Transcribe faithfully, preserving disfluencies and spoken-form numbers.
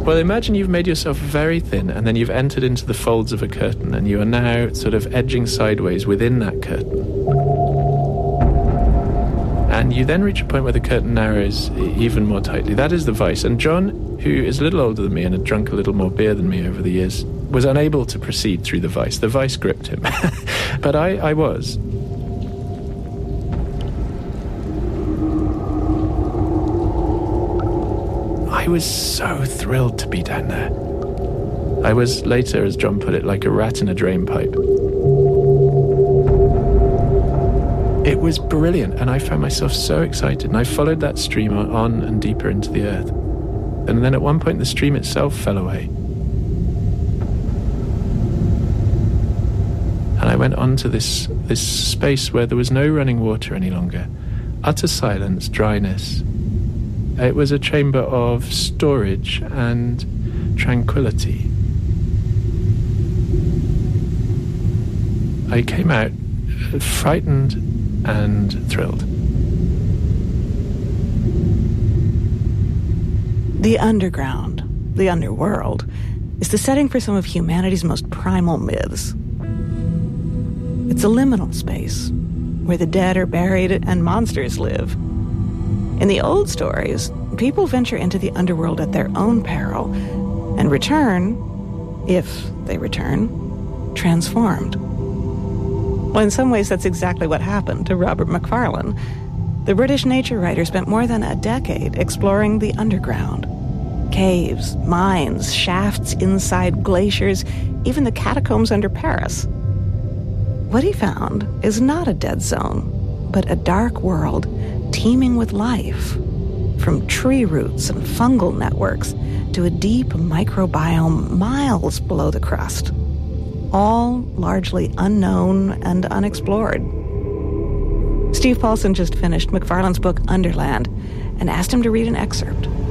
Well, imagine you've made yourself very thin and then you've entered into the folds of a curtain and you are now sort of edging sideways within that curtain. And you then reach a point where the curtain narrows even more tightly. That is the vice. And John, who is a little older than me and had drunk a little more beer than me over the years, was unable to proceed through the vice. The vice gripped him. But I, I was. I was so thrilled to be down there. I was later, as John put it, like a rat in a drain pipe. It was brilliant, and I found myself so excited, and I followed that stream on and deeper into the earth. And then at one point, the stream itself fell away. And I went on to this, this space where there was no running water any longer. Utter silence, dryness. It was a chamber of storage and tranquility. I came out frightened and thrilled. The underground, the underworld, is the setting for some of humanity's most primal myths. It's a liminal space where the dead are buried and monsters live. In the old stories, people venture into the underworld at their own peril and return, if they return, transformed. Well, in some ways, that's exactly what happened to Robert Macfarlane. The British nature writer spent more than a decade exploring the underground. Caves, mines, shafts inside glaciers, even the catacombs under Paris. What he found is not a dead zone, but a dark world teeming with life, from tree roots and fungal networks to a deep microbiome miles below the crust, all largely unknown and unexplored. Steve Paulson just finished Macfarlane's book Underland and asked him to read an excerpt.